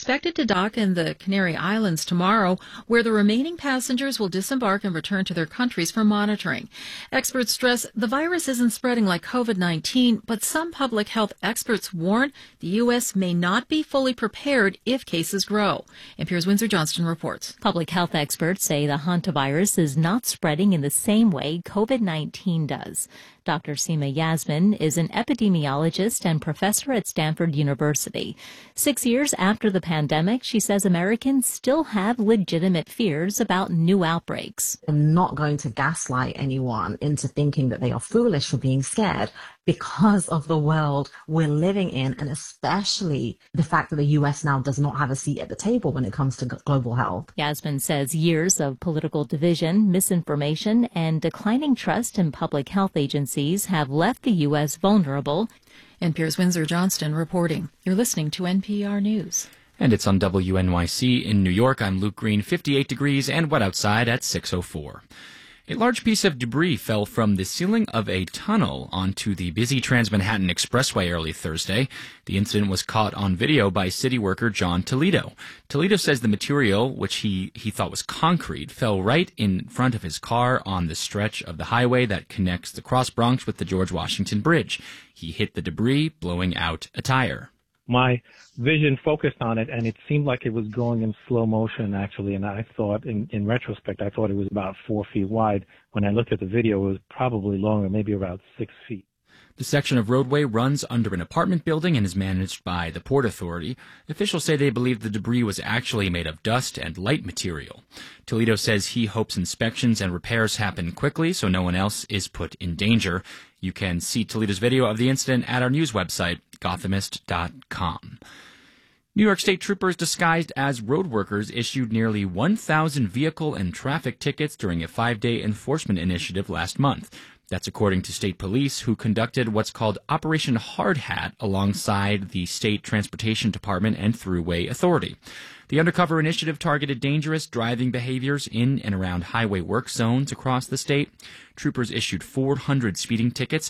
expected to dock in the Canary Islands tomorrow, where the remaining passengers will disembark and return to their countries for monitoring. Experts stress the virus isn't spreading like COVID-19, but some public health experts warn the U.S. may not be fully prepared if cases grow. NPR's Windsor Johnston reports. Public health experts say the hantavirus is not spreading in the same way COVID-19 does. Dr. Seema Yasmin is an epidemiologist and professor at Stanford University. 6 years after the pandemic, she says Americans still have legitimate fears about new outbreaks. I'm not going to gaslight anyone into thinking that they are foolish for being scared because of the world we're living in, and especially the fact that the U.S. now does not have a seat at the table when it comes to global health. Yasmin says years of political division, misinformation, and declining trust in public health agencies have left the U.S. vulnerable. NPR's Windsor Johnston reporting. You're listening to NPR News. And it's on WNYC in New York. I'm Luke Green, 58 degrees and wet outside at 6:04. A large piece of debris fell from the ceiling of a tunnel onto the busy Trans-Manhattan Expressway early Thursday. The incident was caught on video by city worker John Toledo. Toledo says the material, which he thought was concrete, fell right in front of his car on the stretch of the highway that connects the Cross Bronx with the George Washington Bridge. He hit the debris, blowing out a tire. My vision focused on it, and it seemed like it was going in slow motion, actually. And I thought, in retrospect, I thought it was about 4 feet wide. When I looked at the video, it was probably longer, maybe about 6 feet. The section of roadway runs under an apartment building and is managed by the Port Authority. Officials say they believe the debris was actually made of dust and light material. Toledo says he hopes inspections and repairs happen quickly so no one else is put in danger. You can see Toledo's video of the incident at our news website, Gothamist.com. New York State troopers disguised as road workers issued nearly 1,000 vehicle and traffic tickets during a 5-day enforcement initiative last month. That's according to state police, who conducted what's called Operation Hard Hat alongside the State Transportation Department and Thruway Authority. The undercover initiative targeted dangerous driving behaviors in and around highway work zones across the state. Troopers issued 400 speeding tickets,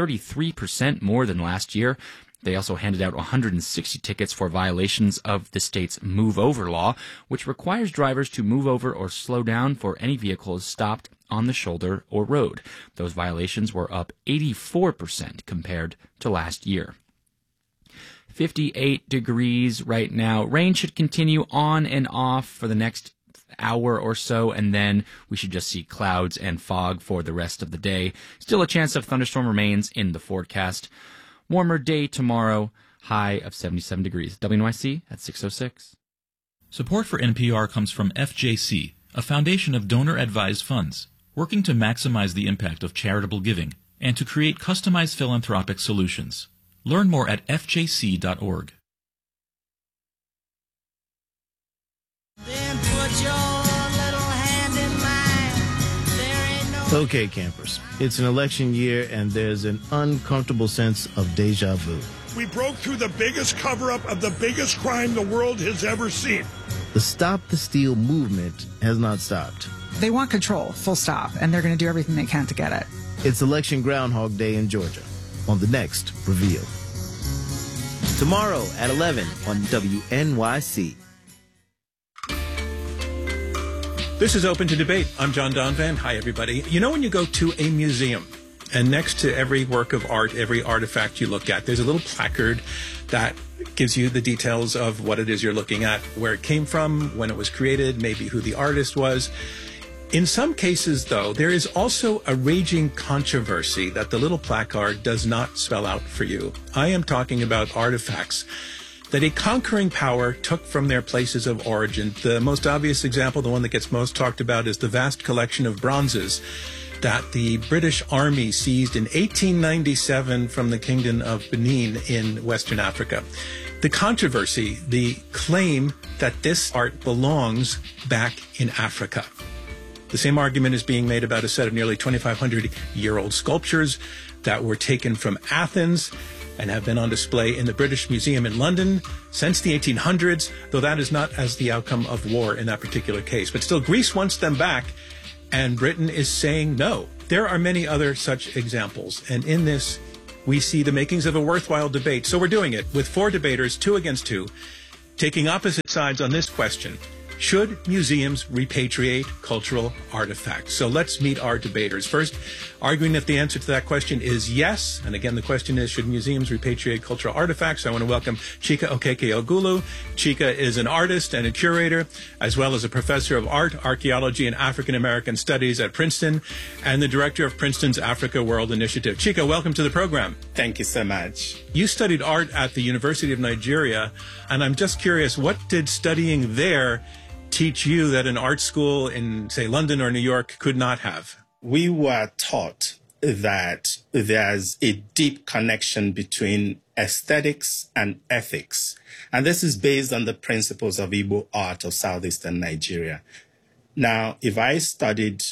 33% more than last year. They also handed out 160 tickets for violations of the state's Move Over law, which requires drivers to move over or slow down for any vehicles stopped on the shoulder or road. Those violations were up 84% compared to last year. 58 degrees right now. Rain should continue on and off for the next hour or so, and then we should just see clouds and fog for the rest of the day. Still a chance of thunderstorm remains in the forecast. Warmer day tomorrow, high of 77 degrees. WNYC at 6:06. Support for NPR comes from FJC, a foundation of donor-advised funds, working to maximize the impact of charitable giving and to create customized philanthropic solutions. Learn more at fjc.org. Then put your little hand in mine. There ain't no... Okay, campers. It's an election year, and there's an uncomfortable sense of deja vu. We broke through the biggest cover-up of the biggest crime the world has ever seen. The Stop the Steal movement has not stopped. They want control, full stop, and they're going to do everything they can to get it. It's Election Groundhog Day in Georgia on the next Reveal. Tomorrow at 11 on WNYC. This is Open to Debate. I'm John Donvan. Hi, everybody. You know when you go to a museum, and next to every work of art, every artifact you look at, there's a little placard that gives you the details of what it is you're looking at, where it came from, when it was created, maybe who the artist was. In some cases, though, there is also a raging controversy that the little placard does not spell out for you. I am talking about artifacts that a conquering power took from their places of origin. The most obvious example, the one that gets most talked about, is the vast collection of bronzes that the British Army seized in 1897 from the Kingdom of Benin in Western Africa. The controversy, the claim that this art belongs back in Africa. The same argument is being made about a set of nearly 2,500-year-old sculptures that were taken from Athens and have been on display in the British Museum in London since the 1800s, though that is not as the outcome of war in that particular case. But still, Greece wants them back, and Britain is saying no. There are many other such examples, and in this, we see the makings of a worthwhile debate. So we're doing it with 4 debaters, 2 against 2. taking opposite sides on this question. Should museums repatriate cultural artifacts? So let's meet our debaters. First, arguing that the answer to that question is yes. And again, the question is, should museums repatriate cultural artifacts? I want to welcome Chika Okeke-Ogulu. Chika is an artist and a curator, as well as a professor of art, archaeology, and African American studies at Princeton, and the director of Princeton's Africa World Initiative. Chika, welcome to the program. Thank you so much. You studied art at the University of Nigeria, and I'm just curious, what did studying there teach you that an art school in, say, London or New York could not have? We were taught that there's a deep connection between aesthetics and ethics. And this is based on the principles of Igbo art of southeastern Nigeria. Now, if I studied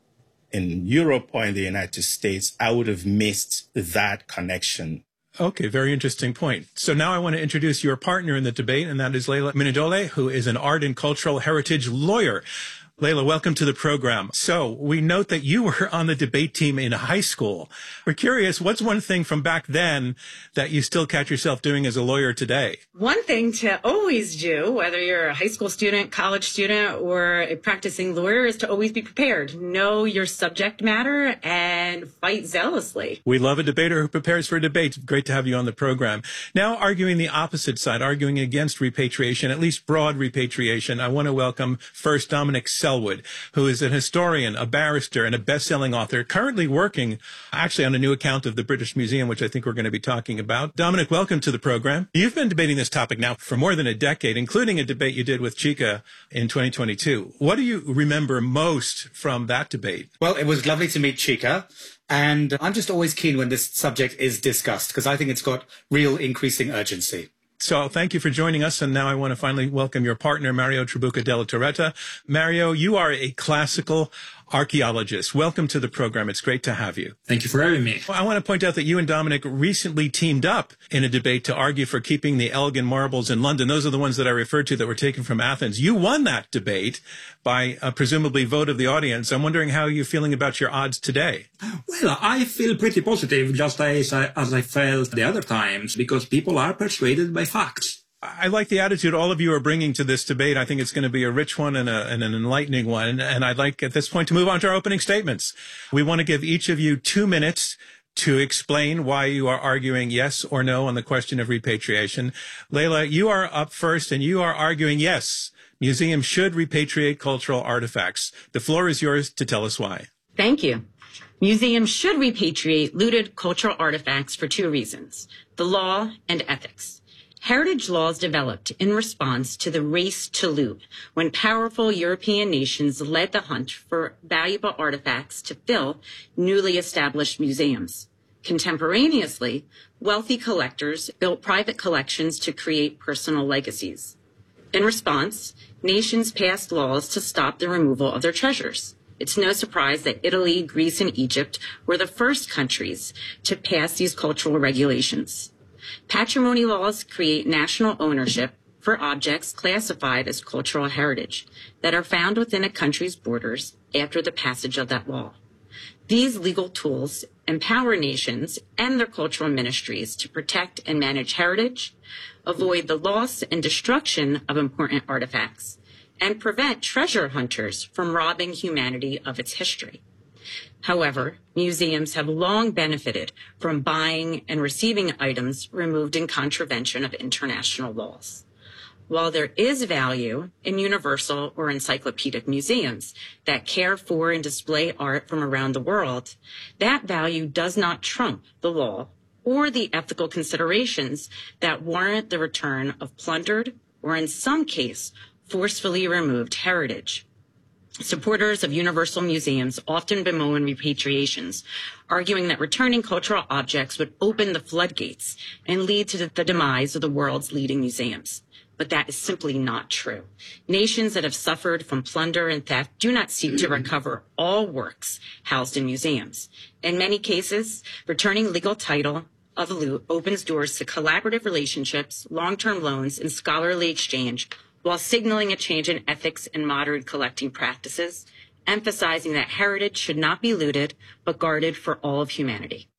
in Europe or in the United States, I would have missed that connection. Okay, very interesting point. So now I want to introduce your partner in the debate, and that is Leila Minidole, who is an art and cultural heritage lawyer. Leila, welcome to the program. So we note that you were on the debate team in high school. We're curious, what's one thing from back then that you still catch yourself doing as a lawyer today? One thing to always do, whether you're a high school student, college student, or a practicing lawyer, is to always be prepared. Know your subject matter and fight zealously. We love a debater who prepares for a debate. Great to have you on the program. Now, arguing the opposite side, arguing against repatriation, at least broad repatriation, I want to welcome first Dominic Selwood, who is an historian, a barrister, and a best-selling author, currently working actually on a new account of the British Museum, which I think we're going to be talking about. Dominic, welcome to the program. You've been debating this topic now for more than a decade, including a debate you did with Chika in 2022. What do you remember most from that debate? Well, it was lovely to meet Chika. And I'm just always keen when this subject is discussed, because I think it's got real increasing urgency. So thank you for joining us. And now I want to finally welcome your partner, Mario Trabucca della Torretta. Mario, you are a classical archaeologist. Welcome to the program. It's great to have you. Thank you for having me. I want to point out that you and Dominic recently teamed up in a debate to argue for keeping the Elgin marbles in London. Those are the ones that I referred to that were taken from Athens. You won that debate by a presumably vote of the audience. I'm wondering how you're feeling about your odds today. Well, I feel pretty positive, just as I felt the other times, because people are persuaded by facts. I like the attitude all of you are bringing to this debate. I think it's going to be a rich one and an enlightening one. And I'd like at this point to move on to our opening statements. We want to give each of you 2 minutes to explain why you are arguing yes or no on the question of repatriation. Leila, you are up first and you are arguing yes. Museums should repatriate cultural artifacts. The floor is yours to tell us why. Thank you. Museums should repatriate looted cultural artifacts for 2 reasons: the law and ethics. Heritage laws developed in response to the race to loot, when powerful European nations led the hunt for valuable artifacts to fill newly established museums. Contemporaneously, wealthy collectors built private collections to create personal legacies. In response, nations passed laws to stop the removal of their treasures. It's no surprise that Italy, Greece, and Egypt were the first countries to pass these cultural regulations. Patrimony laws create national ownership for objects classified as cultural heritage that are found within a country's borders after the passage of that law. These legal tools empower nations and their cultural ministries to protect and manage heritage, avoid the loss and destruction of important artifacts, and prevent treasure hunters from robbing humanity of its history. However, museums have long benefited from buying and receiving items removed in contravention of international laws. While there is value in universal or encyclopedic museums that care for and display art from around the world, that value does not trump the law or the ethical considerations that warrant the return of plundered or, in some case, forcefully removed heritage. Supporters of universal museums often bemoan repatriations, arguing that returning cultural objects would open the floodgates and lead to the demise of the world's leading museums. But that is simply not true. Nations that have suffered from plunder and theft do not seek to recover all works housed in museums. In many cases, returning legal title of the loot opens doors to collaborative relationships, long-term loans, and scholarly exchange, while signaling a change in ethics and modern collecting practices, emphasizing that heritage should not be looted, but guarded for all of humanity.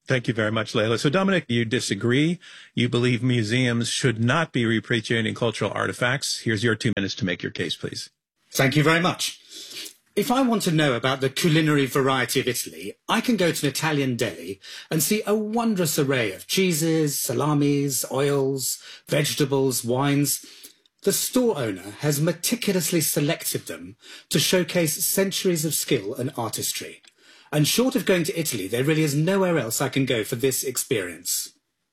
Thank you very much, Leila. So, Dominic, you disagree. You believe museums should not be repatriating cultural artifacts. Here's your 2 minutes to make your case, please. Thank you very much. If I want to know about the culinary variety of Italy, I can go to an Italian deli and see a wondrous array of cheeses, salamis, oils, vegetables, wines. The store owner has meticulously selected them to showcase centuries of skill and artistry. And short of going to Italy, there really is nowhere else I can go for this experience.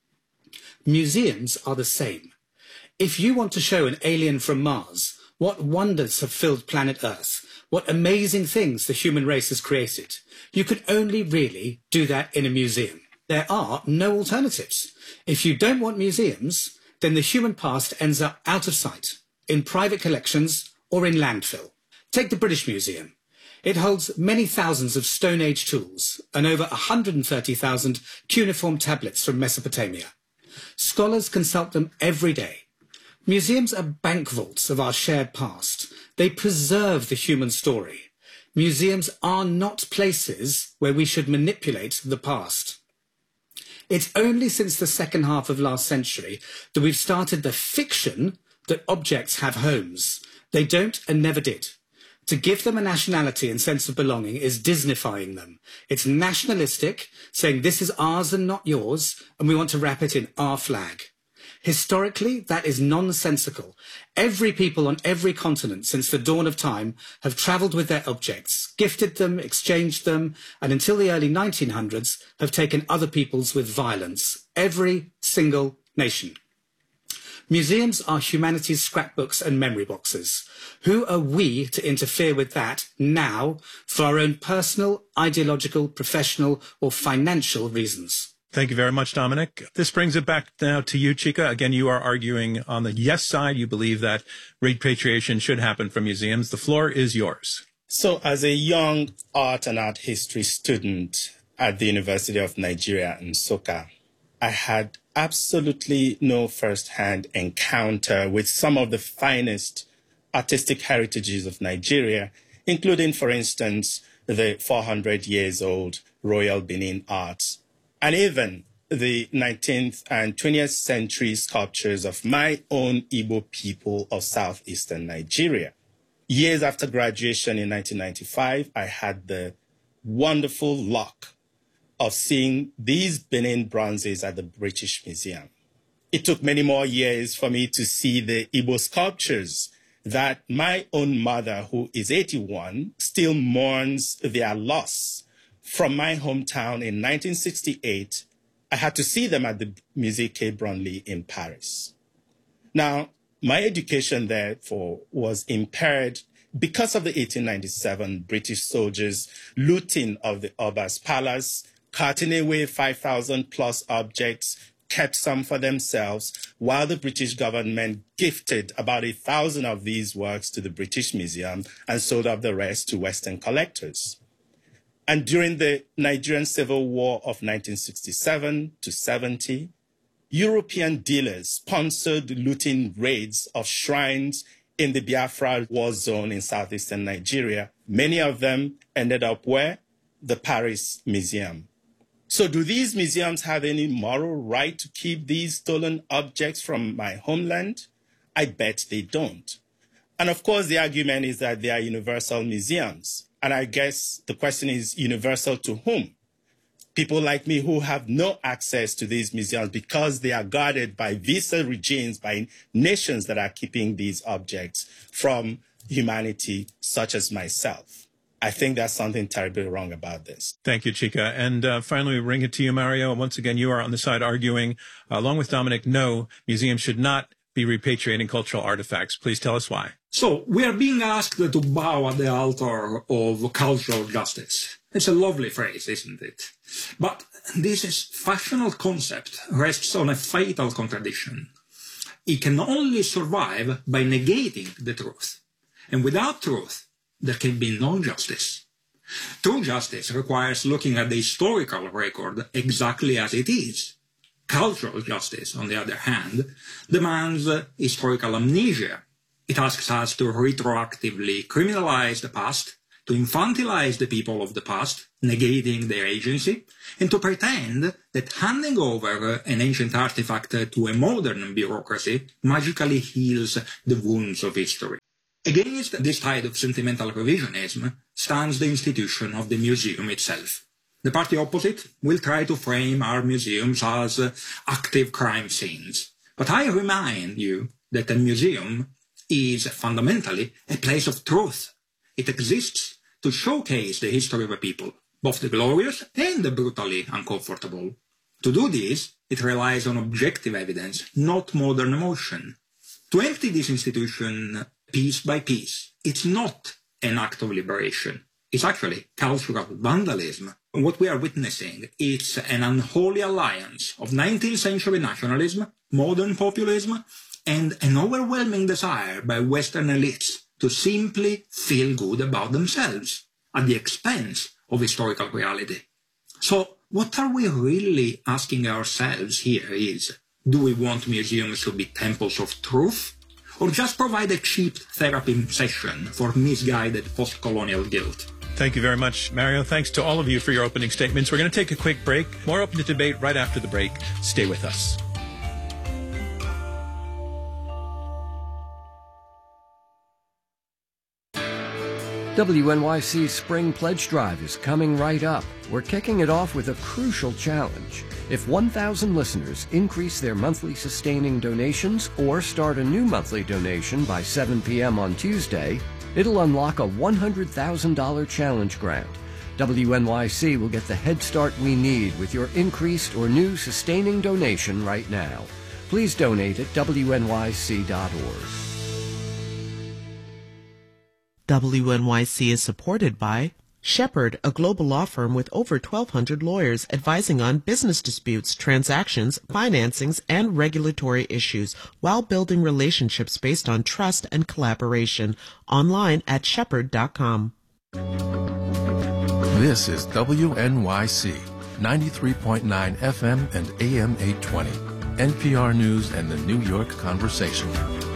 Museums are the same. If you want to show an alien from Mars what wonders have filled planet Earth, what amazing things the human race has created, you can only really do that in a museum. There are no alternatives. If you don't want museums, then the human past ends up out of sight, in private collections or in landfill. Take the British Museum. It holds many thousands of Stone Age tools and over 130,000 cuneiform tablets from Mesopotamia. Scholars consult them every day. Museums are bank vaults of our shared past. They preserve the human story. Museums are not places where we should manipulate the past. It's only since the second half of last century that we've started the fiction that objects have homes. They don't and never did. To give them a nationality and sense of belonging is Disneyfying them. It's nationalistic, saying this is ours and not yours, and we want to wrap it in our flag. Historically, that is nonsensical. Every people on every continent since the dawn of time have travelled with their objects, gifted them, exchanged them, and until the early 1900s have taken other people's with violence. Every single nation. Museums are humanity's scrapbooks and memory boxes. Who are we to interfere with that now for our own personal, ideological, professional or financial reasons? Thank you very much, Dominic. This brings it back now to you, Chika. Again, you are arguing on the yes side. You believe that repatriation should happen from museums. The floor is yours. So as a young art and art history student at the University of Nigeria in Nsukka, I had absolutely no first-hand encounter with some of the finest artistic heritages of Nigeria, including, for instance, the 400 years old Royal Benin Art, and even the 19th and 20th century sculptures of my own Igbo people of southeastern Nigeria. Years after graduation in 1995, I had the wonderful luck of seeing these Benin bronzes at the British Museum. It took many more years for me to see the Igbo sculptures that my own mother, who is 81, still mourns their loss. From my hometown in 1968, I had to see them at the Musée Quai Branly in Paris. Now, my education, therefore, was impaired because of the 1897 British soldiers' looting of the Oba's palace, carting away 5,000 plus objects, kept some for themselves, while the British government gifted about 1,000 of these works to the British Museum and sold off the rest to Western collectors. And during the Nigerian Civil War of 1967 to 70, European dealers sponsored looting raids of shrines in the Biafra war zone in southeastern Nigeria. Many of them ended up where? The Paris Museum. So do these museums have any moral right to keep these stolen objects from my homeland? I bet they don't. And of course, the argument is that they are universal museums. And I guess the question is universal to whom? People like me who have no access to these museums because they are guarded by visa regimes, by nations that are keeping these objects from humanity, such as myself. I think there's something terribly wrong about this. Thank you, Chika. And finally, we bring it to you, Mario. Once again, you are on the side arguing, along with Dominic, no, museums should not be repatriating cultural artifacts. Please tell us why. So, we are being asked to bow at the altar of cultural justice. It's a lovely phrase, isn't it? But this factional concept rests on a fatal contradiction. It can only survive by negating the truth. And without truth, there can be no justice. True justice requires looking at the historical record exactly as it is. Cultural justice, on the other hand, demands historical amnesia. It asks us to retroactively criminalize the past, to infantilize the people of the past, negating their agency, and to pretend that handing over an ancient artifact to a modern bureaucracy magically heals the wounds of history. Against this tide of sentimental revisionism stands the institution of the museum itself. The party opposite will try to frame our museums as active crime scenes. But I remind you that a museum is fundamentally a place of truth. It exists to showcase the history of a people, both the glorious and the brutally uncomfortable. To do this, it relies on objective evidence, not modern emotion. To empty this institution piece by piece, it's not an act of liberation. It's actually cultural vandalism. What we are witnessing is an unholy alliance of 19th century nationalism, modern populism, and an overwhelming desire by Western elites to simply feel good about themselves at the expense of historical reality. So what are we really asking ourselves here is, do we want museums to be temples of truth, or just provide a cheap therapy session for misguided post-colonial guilt? Thank you very much, Mario. Thanks to all of you for your opening statements. We're going to take a quick break. More Open to Debate right after the break. Stay with us. WNYC's Spring Pledge Drive is coming right up. We're kicking it off with a crucial challenge. If 1,000 listeners increase their monthly sustaining donations or start a new monthly donation by 7 p.m. on Tuesday, it'll unlock a $100,000 challenge grant. WNYC will get the head start we need with your increased or new sustaining donation right now. Please donate at WNYC.org. WNYC is supported by Shepherd, a global law firm with over 1,200 lawyers advising on business disputes, transactions, financings, and regulatory issues while building relationships based on trust and collaboration. Online at shepherd.com. This is WNYC, 93.9 FM and AM 820, NPR News and the New York Conversation.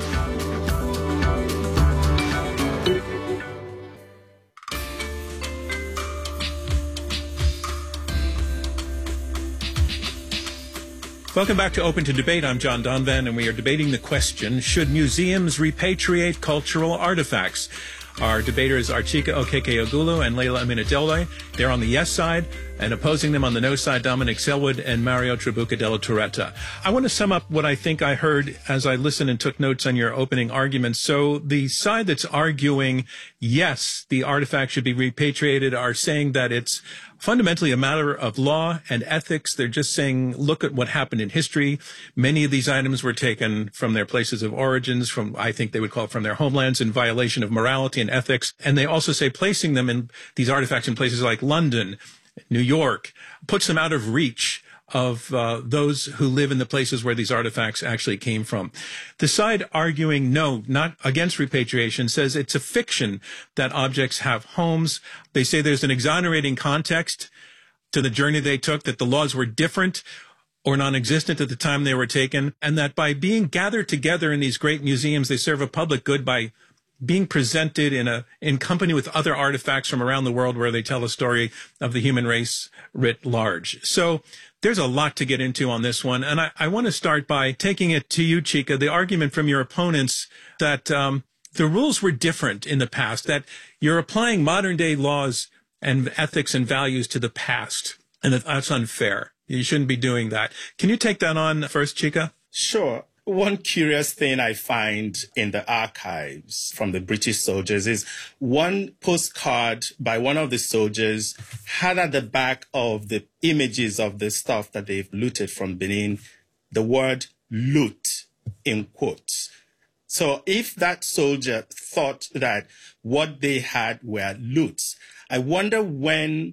Welcome back to Open to Debate. I'm John Donvan, and we are debating the question, should museums repatriate cultural artifacts? Our debaters are Chika Okeke-Ogulu and Leila Aminatelle. They're on the yes side, and opposing them on the no side, Dominic Selwood and Mario Trabucca Della Torretta. I want to sum up what I think I heard as I listened and took notes on your opening arguments. So the side that's arguing, yes, the artifact should be repatriated, are saying that it's fundamentally a matter of law and ethics. They're just saying, look at what happened in history. Many of these items were taken from their places of origins, from, I think they would call it, from their homelands, in violation of morality and ethics. And they also say placing them in these artifacts in places like London, New York, puts them out of reach of those who live in the places where these artifacts actually came from. The side arguing no, not against repatriation, says it's a fiction that objects have homes. They say there's an exonerating context to the journey they took, that the laws were different or non-existent at the time they were taken, and that by being gathered together in these great museums, they serve a public good by being presented in company with other artifacts from around the world where they tell a story of the human race writ large. So there's a lot to get into on this one. And I want to start by taking it to you, Chika, the argument from your opponents that the rules were different in the past, that you're applying modern day laws and ethics and values to the past, and that that's unfair. You shouldn't be doing that. Can you take that on first, Chika? Sure. One curious thing I find in the archives from the British soldiers is one postcard by one of the soldiers had at the back of the images of the stuff that they've looted from Benin, the word loot in quotes. So if that soldier thought that what they had were loots, I wonder when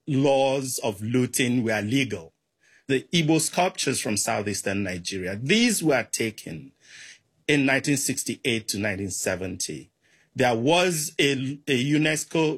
laws of looting were legal. The Igbo sculptures from southeastern Nigeria, these were taken in 1968 to 1970. There was a UNESCO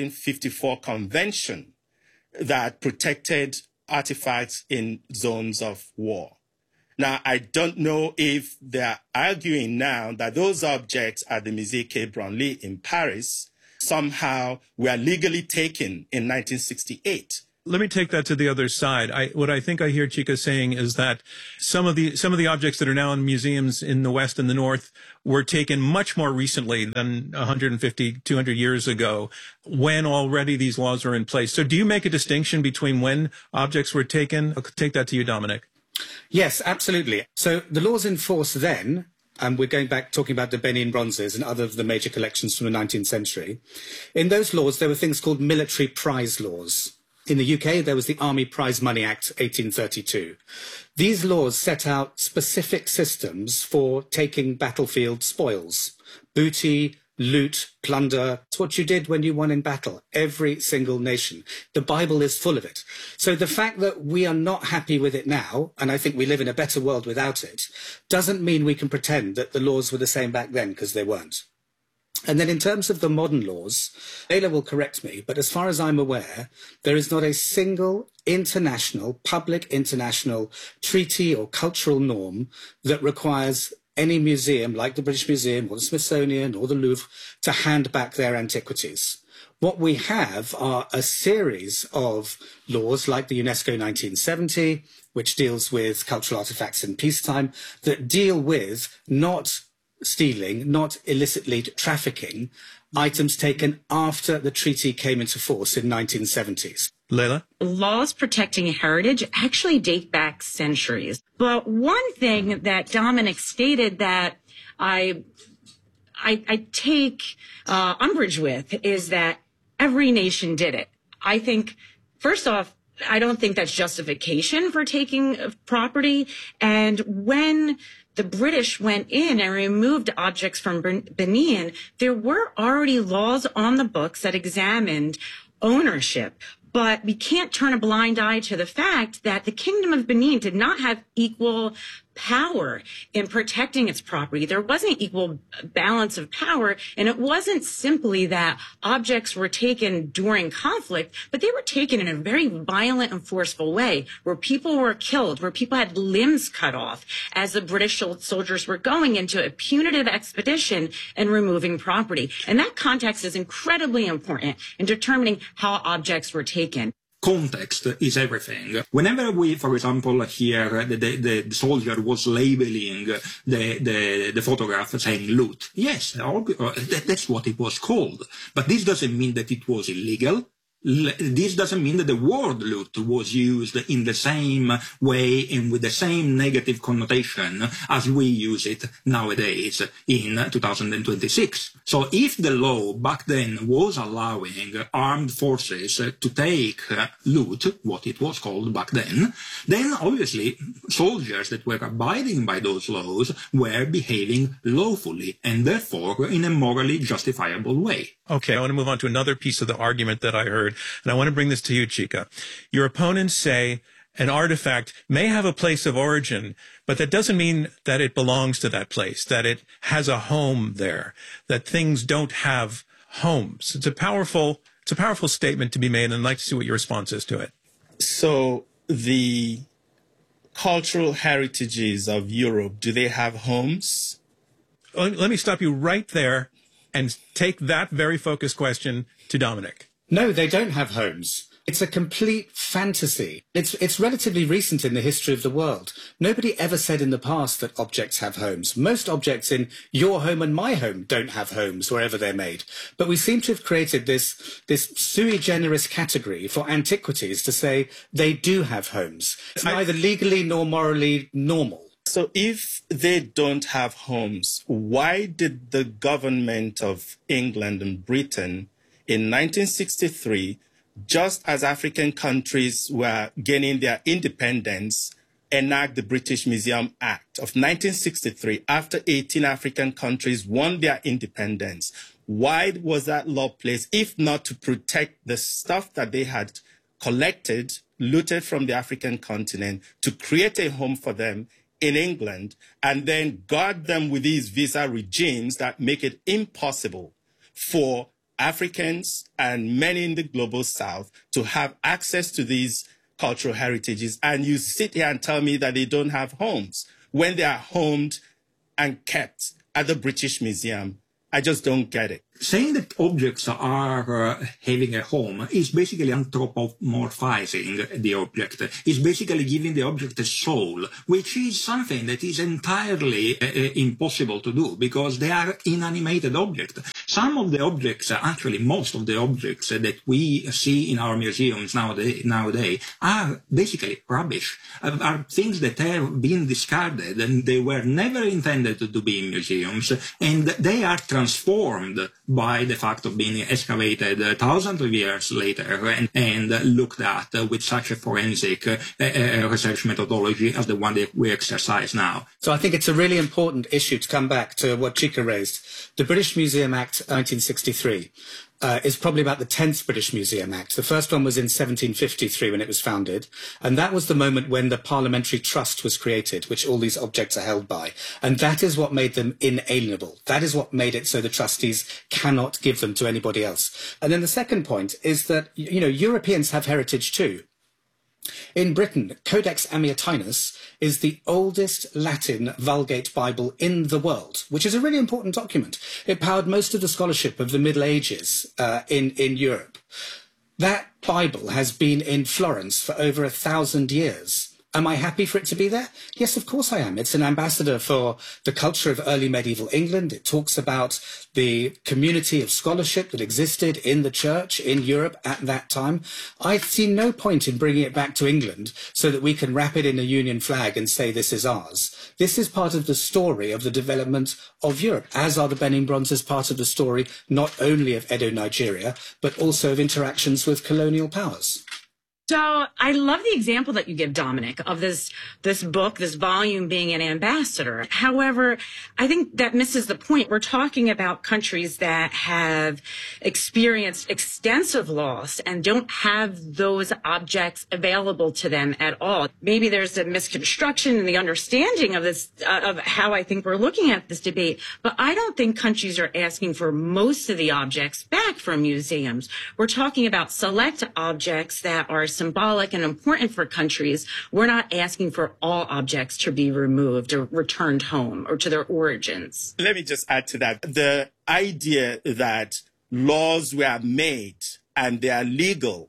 1954 convention that protected artifacts in zones of war. Now, I don't know if they're arguing now that those objects at the Musée Quai Branly in Paris somehow were legally taken in 1968. Let me take that to the other side. What I think I hear Chika saying is that some of the objects that are now in museums in the West and the North were taken much more recently than 150, 200 years ago, when already these laws were in place. So do you make a distinction between when objects were taken? I'll take that to you, Dominic. Yes, absolutely. So the laws in force then, and we're going back talking about the Benin bronzes and other of the major collections from the 19th century. In those laws, there were things called military prize laws. In the UK, there was the Army Prize Money Act 1832. These laws set out specific systems for taking battlefield spoils, booty, loot, plunder. It's what you did when you won in battle. Every single nation. The Bible is full of it. So the fact that we are not happy with it now, and I think we live in a better world without it, doesn't mean we can pretend that the laws were the same back then, because they weren't. And then in terms of the modern laws, Ayla will correct me, but as far as I'm aware, there is not a single public international treaty or cultural norm that requires any museum, like the British Museum or the Smithsonian or the Louvre, to hand back their antiquities. What we have are a series of laws like the UNESCO 1970, which deals with cultural artifacts in peacetime, that deal with not stealing, not illicitly trafficking, items taken after the treaty came into force in 1970s. Layla? Laws protecting heritage actually date back centuries. But one thing that Dominic stated that I take umbrage with is that every nation did it. I think, first off, I don't think that's justification for taking property. And when the British went in and removed objects from Benin, there were already laws on the books that examined ownership. But we can't turn a blind eye to the fact that the Kingdom of Benin did not have equal power in protecting its property. There wasn't equal balance of power, and it wasn't simply that objects were taken during conflict, but they were taken in a very violent and forceful way, where people were killed, where people had limbs cut off as the British soldiers were going into a punitive expedition and removing property. And that context is incredibly important in determining how objects were taken. Context is everything. Whenever we, for example, hear the soldier was labeling the photograph saying loot, yes, that's what it was called. But this doesn't mean that it was illegal. This doesn't mean that the word loot was used in the same way and with the same negative connotation as we use it nowadays in 2026. So if the law back then was allowing armed forces to take loot, what it was called back then obviously soldiers that were abiding by those laws were behaving lawfully and therefore in a morally justifiable way. Okay, I want to move on to another piece of the argument that I heard, and I want to bring this to you, Chika. Your opponents say an artifact may have a place of origin, but that doesn't mean that it belongs to that place, that it has a home there, that things don't have homes. It's a powerful statement to be made, and I'd like to see what your response is to it. So the cultural heritages of Europe, do they have homes? Let me stop you right there and take that very focused question to Dominic. No, they don't have homes. It's a complete fantasy. It's relatively recent in the history of the world. Nobody ever said in the past that objects have homes. Most objects in your home and my home don't have homes wherever they're made. But we seem to have created this sui generis category for antiquities to say they do have homes. It's neither legally nor morally normal. So if they don't have homes, why did the government of England and Britain in 1963, just as African countries were gaining their independence, enact the British Museum Act of 1963 after 18 African countries won their independence? Why was that law placed, if not to protect the stuff that they had collected, looted from the African continent, to create a home for them in England, and then guard them with these visa regimes that make it impossible for Africans and many in the global south to have access to these cultural heritages? And you sit here and tell me that they don't have homes when they are homed and kept at the British Museum I just don't get it. Saying that objects are having a home is basically anthropomorphizing the object. It's basically giving the object a soul, which is something that is entirely impossible to do because they are inanimated objects. Some of the objects, actually most of the objects that we see in our museums nowadays are basically rubbish, are things that have been discarded and they were never intended to be in museums, and they are transformed by the fact of being excavated thousands of years later and looked at with such a forensic research methodology as the one that we exercise now. So I think it's a really important issue to come back to what Chika raised. The British Museum Act 1963 is probably about the 10th British Museum Act. The first one was in 1753 when it was founded, and that was the moment when the Parliamentary Trust was created, which all these objects are held by. And that is what made them inalienable. That is what made it so the trustees cannot give them to anybody else. And then the second point is that, you know, Europeans have heritage too. In Britain, Codex Amiatinus is the oldest Latin Vulgate Bible in the world, which is a really important document. It powered most of the scholarship of the Middle Ages in Europe. That Bible has been in Florence for over 1,000 years. Am I happy for it to be there? Yes, of course I am. It's an ambassador for the culture of early medieval England. It talks about the community of scholarship that existed in the church in Europe at that time. I see no point in bringing it back to England so that we can wrap it in a Union flag and say this is ours. This is part of the story of the development of Europe, as are the Benin bronzes part of the story not only of Edo, Nigeria, but also of interactions with colonial powers. So I love the example that you give, Dominic, of this book, this volume being an ambassador. However, I think that misses the point. We're talking about countries that have experienced extensive loss and don't have those objects available to them at all. Maybe there's a misconstruction in the understanding of this, of how I think we're looking at this debate. But I don't think countries are asking for most of the objects back from museums. We're talking about select objects that are symbolic and important for countries. We're not asking for all objects to be removed or returned home or to their origins. Let me just add to that. The idea that laws were made and they are legal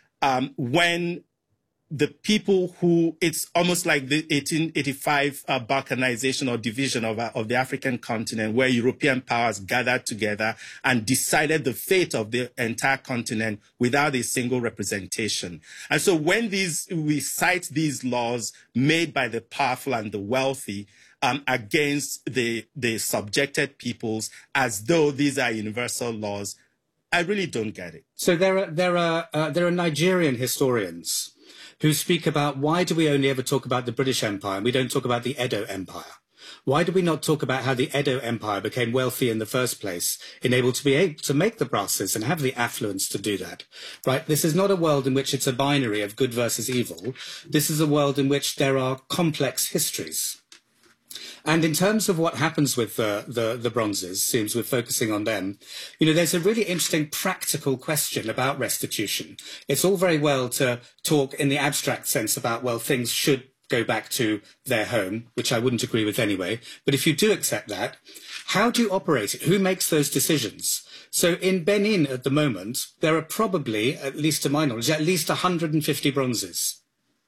when the people who, it's almost like the 1885 balkanization or division of the African continent, where European powers gathered together and decided the fate of the entire continent without a single representation. And so when we cite these laws made by the powerful and the wealthy against the subjected peoples as though these are universal laws, I really don't get it. So there are Nigerian historians who speak about why do we only ever talk about the British Empire and we don't talk about the Edo Empire? Why do we not talk about how the Edo Empire became wealthy in the first place, enabled to be able to make the brasses and have the affluence to do that? Right? This is not a world in which it's a binary of good versus evil. This is a world in which there are complex histories. And in terms of what happens with the bronzes, seems we're focusing on them, you know, there's a really interesting practical question about restitution. It's all very well to talk in the abstract sense about, well, things should go back to their home, which I wouldn't agree with anyway. But if you do accept that, how do you operate it? Who makes those decisions? So in Benin at the moment, there are probably, at least to my knowledge, at least 150 bronzes.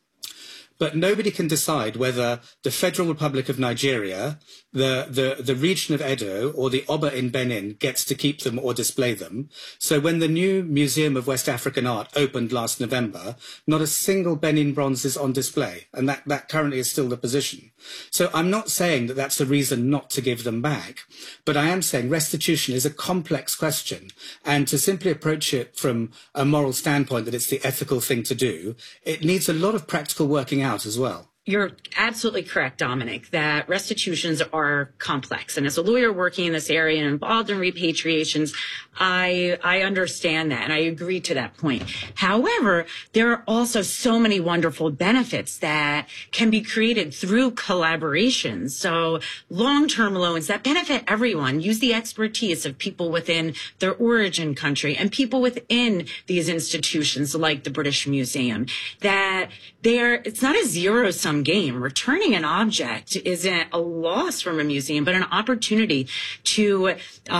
But nobody can decide whether the Federal Republic of Nigeria, the region of Edo, or the Oba in Benin gets to keep them or display them. So when the new Museum of West African Art opened last November, not a single Benin bronze is on display, and that currently is still the position. So I'm not saying that that's a reason not to give them back, but I am saying restitution is a complex question, and to simply approach it from a moral standpoint that it's the ethical thing to do, it needs a lot of practical working out as well. You're absolutely correct, Dominic, that restitutions are complex. And as a lawyer working in this area and involved in repatriations, I understand that, and I agree to that point. However, there are also so many wonderful benefits that can be created through collaboration. So long-term loans that benefit everyone, use the expertise of people within their origin country and people within these institutions like the British Museum, that it's not a zero-sum game. Returning an object isn't a loss from a museum, but an opportunity to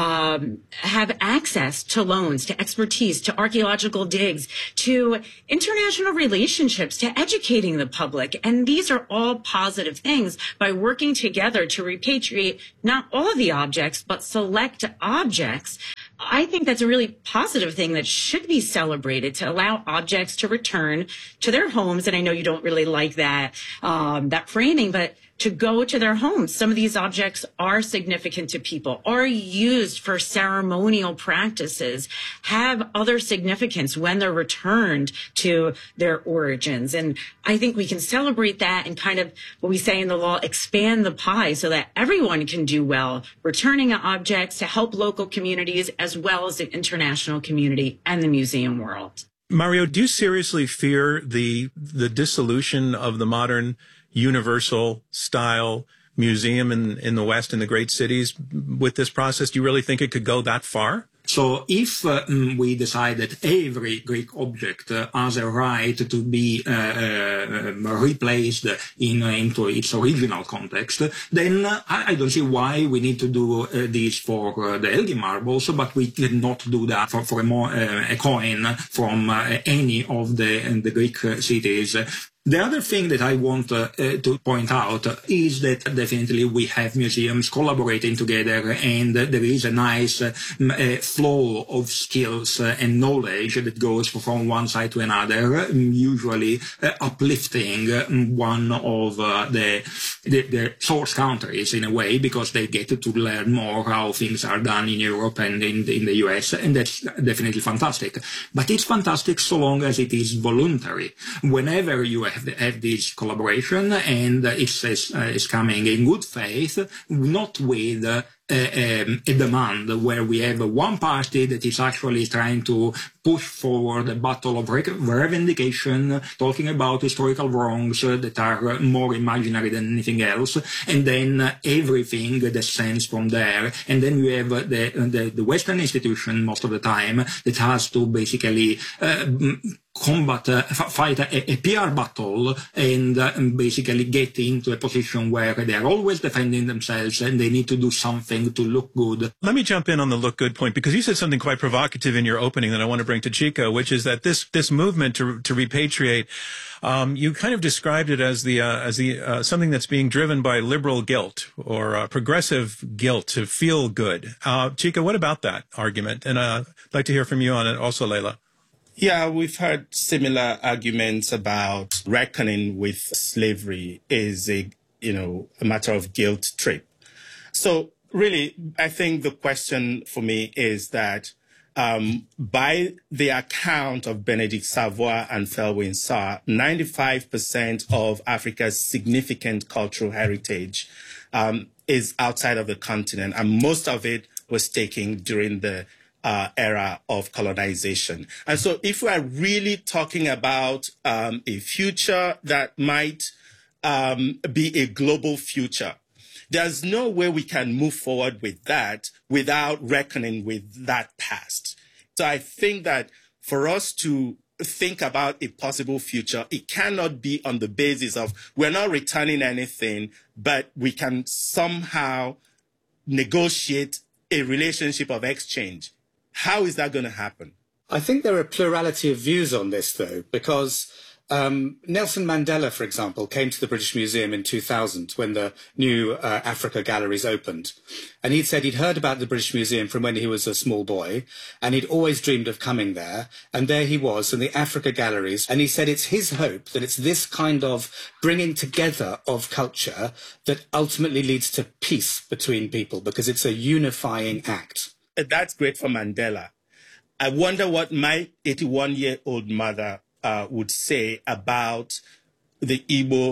have access to loans, to expertise, to archaeological digs, to international relationships, to educating the public. And these are all positive things by working together to repatriate not all of the objects, but select objects. I think that's a really positive thing that should be celebrated, to allow objects to return to their homes. And I know you don't really like that framing, but to go to their homes. Some of these objects are significant to people, are used for ceremonial practices, have other significance when they're returned to their origins. And I think we can celebrate that and kind of, what we say in the law, expand the pie so that everyone can do well, returning objects to help local communities as well as the international community and the museum world. Mario, do you seriously fear the dissolution of the modern universal style museum in the West, in the great cities with this process? Do you really think it could go that far? So if we decide that every Greek object has a right to be replaced into its original context, then I don't see why we need to do this for the Elgin marbles, but we cannot do that for a coin from any of the Greek cities. The other thing that I want to point out is that definitely we have museums collaborating together, and there is a nice flow of skills and knowledge that goes from one side to another, usually uplifting one of the source countries in a way, because they get to learn more how things are done in Europe and in the US, and that's definitely fantastic. But it's fantastic so long as it is voluntary. Whenever you have this collaboration and it's coming in good faith, not with a demand where we have one party that is actually trying to push forward a battle of reivindication, talking about historical wrongs that are more imaginary than anything else, and then everything descends from there. And then you have the Western institution most of the time that has to basically fight a PR battle and basically get into a position where they are always defending themselves and they need to do something to look good. Let me jump in on the look good point, because you said something quite provocative in your opening that I want to bring to Chico, which is that this movement to repatriate, you kind of described it as the something that's being driven by liberal guilt or progressive guilt to feel good. Chico, what about that argument? And I'd like to hear from you on it also, Leila. Yeah, we've heard similar arguments about reckoning with slavery is a matter of guilt trip. So really, I think the question for me is that by the account of Benedict Savoy and Felwine Sarr, 95% of Africa's significant cultural heritage is outside of the continent, and most of it was taken during the era of colonization. And so if we are really talking about a future that might be a global future, there's no way we can move forward with that without reckoning with that past. So I think that for us to think about a possible future, it cannot be on the basis of we're not returning anything, but we can somehow negotiate a relationship of exchange. How is that going to happen? I think there are a plurality of views on this, though, because Nelson Mandela, for example, came to the British Museum in 2000 when the new Africa galleries opened. And he'd said he'd heard about the British Museum from when he was a small boy, and he'd always dreamed of coming there. And there he was in the Africa galleries. And he said it's his hope that it's this kind of bringing together of culture that ultimately leads to peace between people, because it's a unifying act. That's great for Mandela. I wonder what my 81-year-old mother would say about the Igbo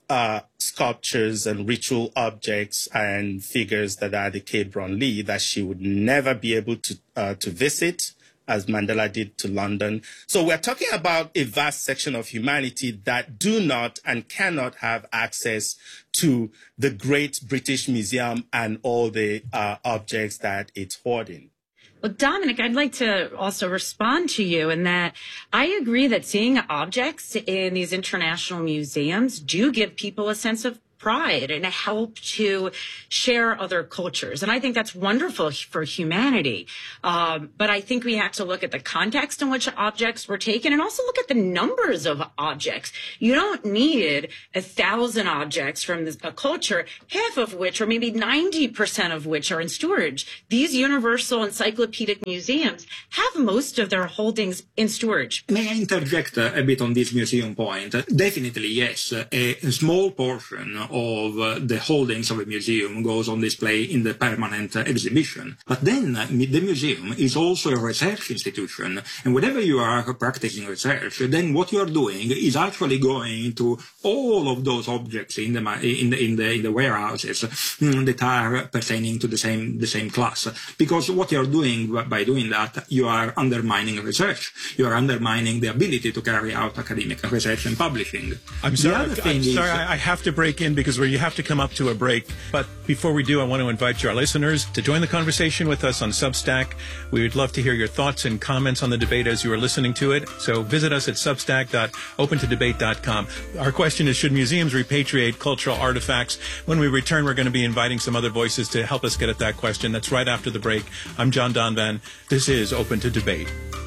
sculptures and ritual objects and figures that are the Cape Brown Lee that she would never be able to visit, as Mandela did to London. So we're talking about a vast section of humanity that do not and cannot have access to the Great British Museum and all the objects that it's hoarding. Well, Dominic, I'd like to also respond to you in that I agree that seeing objects in these international museums do give people a sense of pride and help to share other cultures. And I think that's wonderful for humanity. But I think we have to look at the context in which objects were taken and also look at the numbers of objects. You don't need 1,000 objects from a culture, half of which, or maybe 90% of which are in storage. These universal encyclopedic museums have most of their holdings in storage. May I interject a bit on this museum point? Definitely, yes. A small portion of the holdings of a museum goes on display in the permanent exhibition. But then the museum is also a research institution. And whenever you are practicing research, then what you are doing is actually going to all of those objects in the warehouses that are pertaining to the same class. Because what you are doing by doing that, you are undermining research. You are undermining the ability to carry out academic research and publishing. I'm sorry, I have to break in because you have to come up to a break. But before we do, I want to invite our listeners to join the conversation with us on Substack. We would love to hear your thoughts and comments on the debate as you are listening to it. So visit us at substack.opentodebate.com. Our question is, should museums repatriate cultural artifacts? When we return, we're going to be inviting some other voices to help us get at that question. That's right after the break. I'm John Donvan. This is Open to Debate.